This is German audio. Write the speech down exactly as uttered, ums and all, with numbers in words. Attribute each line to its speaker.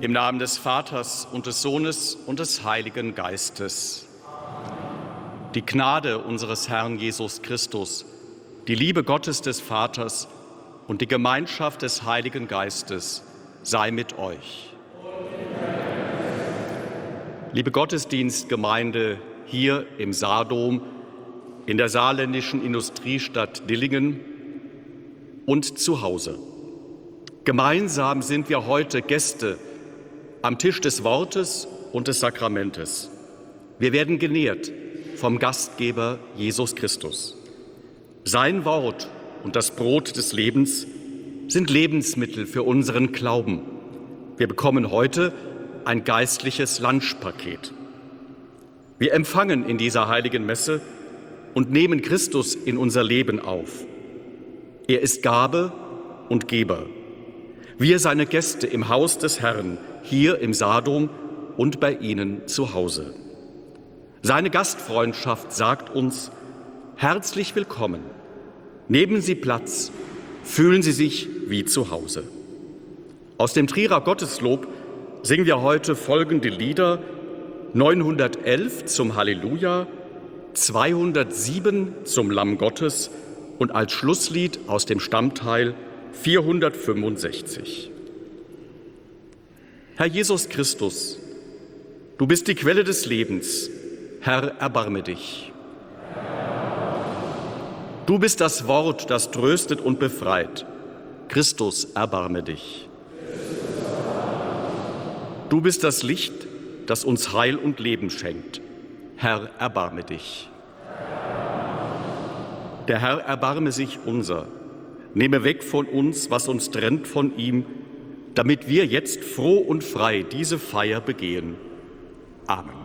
Speaker 1: Im Namen des Vaters und des Sohnes und des Heiligen Geistes. Die Gnade unseres Herrn Jesus Christus, die Liebe Gottes des Vaters und die Gemeinschaft des Heiligen Geistes sei mit euch. Liebe Gottesdienstgemeinde hier im Saardom, in der saarländischen Industriestadt Dillingen und zu Hause. Gemeinsam sind wir heute Gäste am Tisch des Wortes und des Sakramentes. Wir werden genährt vom Gastgeber Jesus Christus. Sein Wort und das Brot des Lebens sind Lebensmittel für unseren Glauben. Wir bekommen heute ein geistliches Lunchpaket. Wir empfangen in dieser heiligen Messe und nehmen Christus in unser Leben auf. Er ist Gabe und Geber. Wir, seine Gäste im Haus des Herrn, hier im Saardom und bei Ihnen zu Hause. Seine Gastfreundschaft sagt uns: Herzlich willkommen. Nehmen Sie Platz, fühlen Sie sich wie zu Hause. Aus dem Trierer Gotteslob singen wir heute folgende Lieder: neunhundertelf zum Halleluja, zweihundertsieben zum Lamm Gottes und als Schlusslied aus dem Stammteil vierhundertfünfundsechzig. Herr Jesus Christus, du bist die Quelle des Lebens. Herr, erbarme dich. Du bist das Wort, das tröstet und befreit. Christus, erbarme dich. Du bist das Licht, das uns Heil und Leben schenkt. Herr, erbarme dich. Der Herr erbarme sich unser. Nehme weg von uns, was uns trennt von ihm, damit wir jetzt froh und frei diese Feier begehen. Amen.